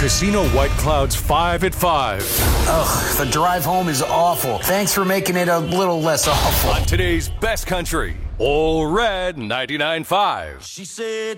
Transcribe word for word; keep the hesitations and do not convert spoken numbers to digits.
Casino White Clouds five at five. Ugh, the drive home is awful. Thanks for making it a little less awful. On today's Best Country, All Red ninety-nine point five. She said